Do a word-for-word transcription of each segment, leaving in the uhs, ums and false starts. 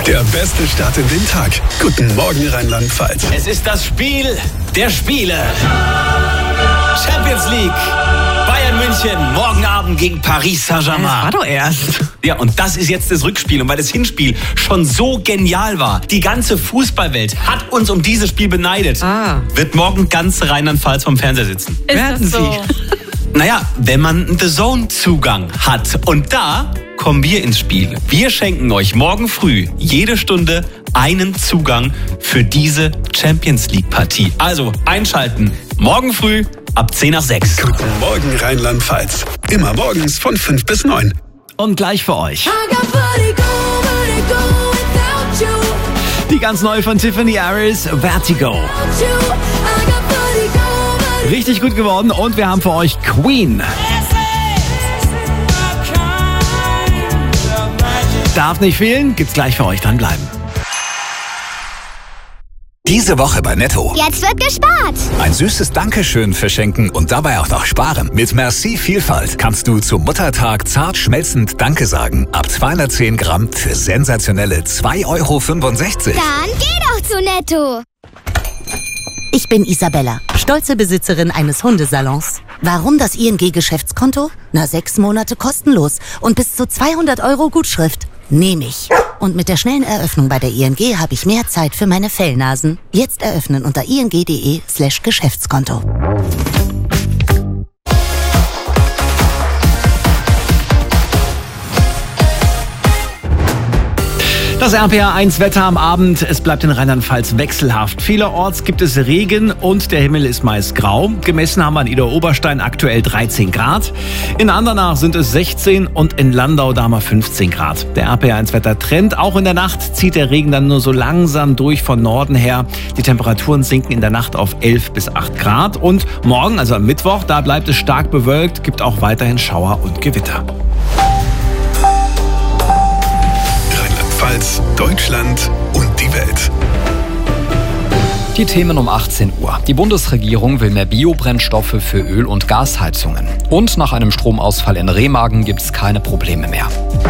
Der beste Start in den Tag. Guten Morgen, Rheinland-Pfalz. Es ist das Spiel der Spiele. Champions League. Bayern München, morgen Abend gegen Paris Saint-Germain. Das war doch erst. Ja, und das ist jetzt das Rückspiel. Und weil das Hinspiel schon so genial war, die ganze Fußballwelt hat uns um dieses Spiel beneidet, Ah. wird morgen ganz Rheinland-Pfalz vom Fernseher sitzen. Ist Werden das so? Naja, wenn man einen The Zone-Zugang hat. Und da kommen wir ins Spiel. Wir schenken euch morgen früh jede Stunde einen Zugang für diese Champions League-Partie. Also einschalten. Morgen früh ab zehn nach sechs. Guten Morgen, Rheinland-Pfalz. Immer morgens von fünf bis neun. Und gleich für euch die ganz neue von Tiffany Harris, Vertigo. Richtig gut geworden und wir haben für euch Queen. Darf nicht fehlen, gibt's gleich für euch, dranbleiben. Diese Woche bei Netto. Jetzt wird gespart. Ein süßes Dankeschön verschenken und dabei auch noch sparen. Mit Merci Vielfalt kannst du zum Muttertag zart schmelzend Danke sagen. Ab zweihundertzehn Gramm für sensationelle zwei Euro fünfundsechzig. Dann geh doch zu Netto. Ich bin Isabella, stolze Besitzerin eines Hundesalons. Warum das I N G-Geschäftskonto? Na, sechs Monate kostenlos und bis zu zweihundert Euro Gutschrift. Nehme ich. Und mit der schnellen Eröffnung bei der I N G habe ich mehr Zeit für meine Fellnasen. Jetzt eröffnen unter ing.de slash Geschäftskonto. Das R P R eins Wetter am Abend. Es bleibt in Rheinland-Pfalz wechselhaft. Vielerorts gibt es Regen und der Himmel ist meist grau. Gemessen haben wir in Idar-Oberstein aktuell dreizehn Grad. In Andernach sind es sechzehn und in Landau da mal fünfzehn Grad. Der R P R eins Wettertrend. Auch in der Nacht zieht der Regen dann nur so langsam durch von Norden her. Die Temperaturen sinken in der Nacht auf elf bis acht Grad. Und morgen, also am Mittwoch, da bleibt es stark bewölkt, gibt auch weiterhin Schauer und Gewitter. Rheinland-Pfalz, Deutschland und die Welt. Die Themen um achtzehn Uhr. Die Bundesregierung will mehr Biobrennstoffe für Öl- und Gasheizungen. Und nach einem Stromausfall in Remagen gibt es keine Probleme mehr.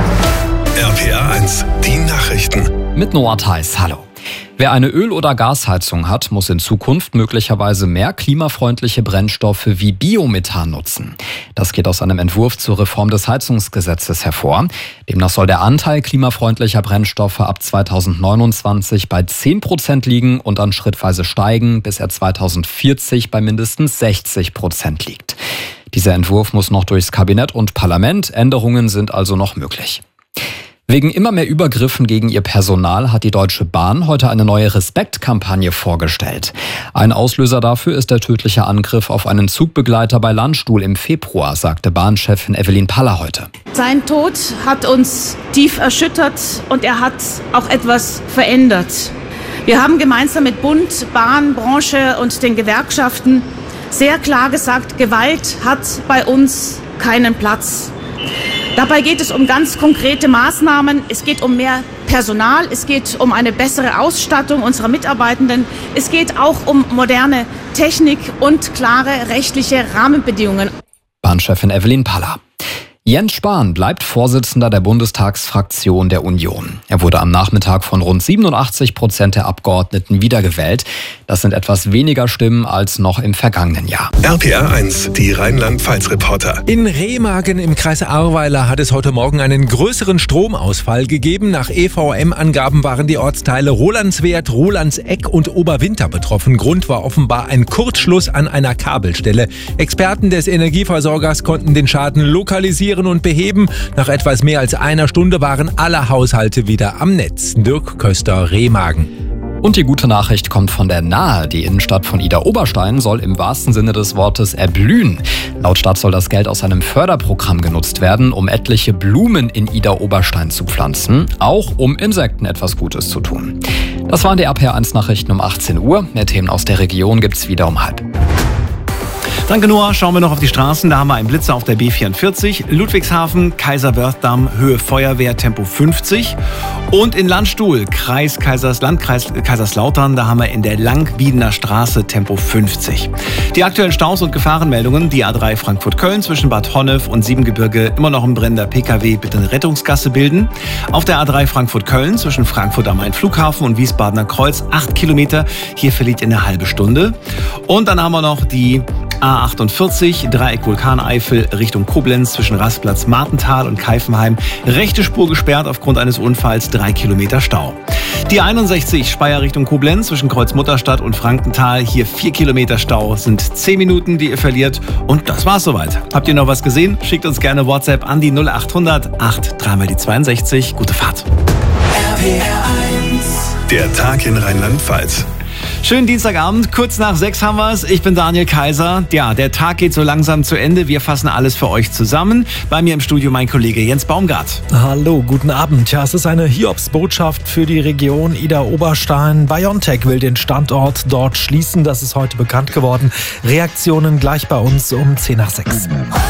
R P R eins, die Nachrichten. Mit Noah Theis, hallo. Wer eine Öl- oder Gasheizung hat, muss in Zukunft möglicherweise mehr klimafreundliche Brennstoffe wie Biomethan nutzen. Das geht aus einem Entwurf zur Reform des Heizungsgesetzes hervor. Demnach soll der Anteil klimafreundlicher Brennstoffe ab zweitausendneunundzwanzig bei zehn Prozent liegen und dann schrittweise steigen, bis er zweitausendvierzig bei mindestens sechzig Prozent liegt. Dieser Entwurf muss noch durchs Kabinett und Parlament. Änderungen sind also noch möglich. Wegen immer mehr Übergriffen gegen ihr Personal hat die Deutsche Bahn heute eine neue Respektkampagne vorgestellt. Ein Auslöser dafür ist der tödliche Angriff auf einen Zugbegleiter bei Landstuhl im Februar, sagte Bahnchefin Evelyn Paller heute. Sein Tod hat uns tief erschüttert und er hat auch etwas verändert. Wir haben gemeinsam mit Bund, Bahn, Branche und den Gewerkschaften sehr klar gesagt, Gewalt hat bei uns keinen Platz. Dabei geht es um ganz konkrete Maßnahmen. Es geht um mehr Personal, es geht um eine bessere Ausstattung unserer Mitarbeitenden. Es geht auch um moderne Technik und klare rechtliche Rahmenbedingungen. Bahnchefin Evelyn Paller. Jens Spahn bleibt Vorsitzender der Bundestagsfraktion der Union. Er wurde am Nachmittag von rund siebenundachtzig Prozent der Abgeordneten wiedergewählt. Das sind etwas weniger Stimmen als noch im vergangenen Jahr. R P R eins, die Rheinland-Pfalz-Reporter. In Remagen im Kreis Ahrweiler hat es heute Morgen einen größeren Stromausfall gegeben. Nach E V M-Angaben waren die Ortsteile Rolandswerth, Rolandseck und Oberwinter betroffen. Grund war offenbar ein Kurzschluss an einer Kabelstelle. Experten des Energieversorgers konnten den Schaden lokalisieren und beheben. Nach etwas mehr als einer Stunde waren alle Haushalte wieder am Netz. Dirk Köster, Remagen. Und die gute Nachricht kommt von der Nahe. Die Innenstadt von Idar-Oberstein soll im wahrsten Sinne des Wortes erblühen. Laut Stadt soll das Geld aus einem Förderprogramm genutzt werden, um etliche Blumen in Idar-Oberstein zu pflanzen, auch um Insekten etwas Gutes zu tun. Das waren die R P R eins Nachrichten um achtzehn Uhr. Mehr Themen aus der Region gibt's wieder um halb. Danke Noah, schauen wir noch auf die Straßen. Da haben wir einen Blitzer auf der B vierundvierzig, Ludwigshafen, Kaiserwerthdamm, Höhe Feuerwehr, Tempo fünfzig. Und in Landstuhl, Kreis Kaisers, Landkreis Kaiserslautern, da haben wir in der Langwiedener Straße Tempo fünfzig. Die aktuellen Staus und Gefahrenmeldungen, die A drei Frankfurt-Köln zwischen Bad Honnef und Siebengebirge, immer noch ein brennender P K W, bitte eine Rettungsgasse bilden. Auf der A drei Frankfurt-Köln zwischen Frankfurt am Main-Flughafen und Wiesbadener Kreuz, acht Kilometer, hier verliert ihr eine halbe Stunde. Und dann haben wir noch die A achtundvierzig, Dreieck Vulkaneifel Richtung Koblenz zwischen Rastplatz Martental und Keifenheim. Rechte Spur gesperrt aufgrund eines Unfalls, drei Kilometer Stau. Die einundsechzig Speyer Richtung Koblenz zwischen Kreuzmutterstadt und Frankenthal. Hier vier Kilometer Stau, sind zehn Minuten, die ihr verliert. Und das war's soweit. Habt ihr noch was gesehen? Schickt uns gerne WhatsApp an die null achthundert acht dreimal die zweiundsechzig. Gute Fahrt. R P R eins. Der Tag in Rheinland-Pfalz. Schönen Dienstagabend, kurz nach sechs haben wir es. Ich bin Daniel Kaiser. Ja, der Tag geht so langsam zu Ende. Wir fassen alles für euch zusammen. Bei mir im Studio mein Kollege Jens Baumgart. Hallo, guten Abend. Ja, es ist eine Hiobsbotschaft für die Region Idar-Oberstein. BioNTech will den Standort dort schließen. Das ist heute bekannt geworden. Reaktionen gleich bei uns um zehn nach sechs.